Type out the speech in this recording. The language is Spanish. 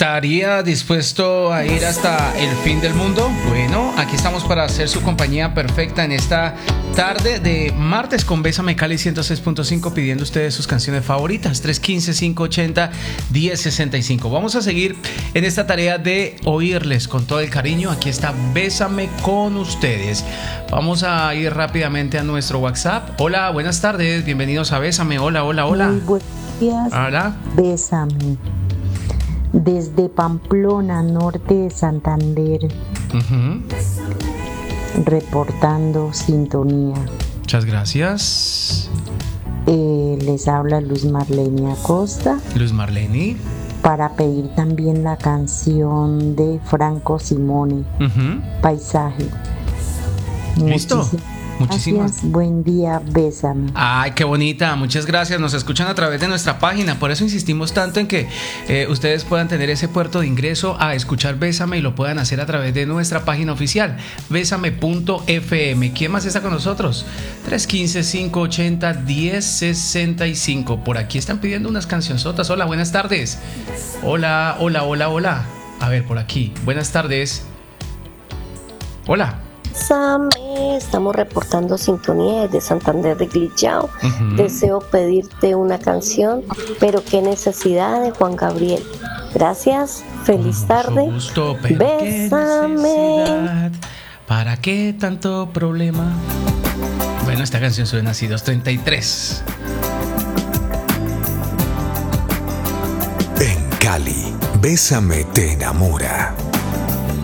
¿Estaría dispuesto a ir hasta el fin del mundo? Bueno, aquí estamos para hacer su compañía perfecta en esta tarde de martes con Bésame Cali 106.5, pidiendo ustedes sus canciones favoritas. 315-580-1065. Vamos a seguir en esta tarea de oírles con todo el cariño. Aquí está Bésame con ustedes. Vamos a ir rápidamente a nuestro WhatsApp. Hola, buenas tardes, bienvenidos a Bésame. Hola, hola, hola. Muy buenos días. Hola. Bésame. Desde Pamplona, norte de Santander, reportando sintonía. Muchas gracias. Les habla Luz Marlene Acosta. Luz Marlene. Para pedir también la canción de Franco Simone, Paisaje. Listo. Muchísimas gracias. Buen día, bésame. Ay, qué bonita, muchas gracias. Nos escuchan a través de nuestra página. Por eso insistimos tanto en que ustedes puedan tener ese puerto de ingreso a escuchar Bésame y lo puedan hacer a través de nuestra página oficial, bésame.fm. ¿Quién más está con nosotros? 315-580-1065. Por aquí están pidiendo unas cancionzotas. Hola, buenas tardes. Hola, hola, hola, hola. A ver, por aquí. Buenas tardes. Hola. Estamos reportando sintonía desde Santander de Glitchao. Deseo pedirte una canción, pero qué necesidad, de Juan Gabriel. Gracias, feliz tarde. Gusto, pero bésame. ¿Para qué tanto problema? Bueno, esta canción suena así, 233. En Cali, Bésame te enamora.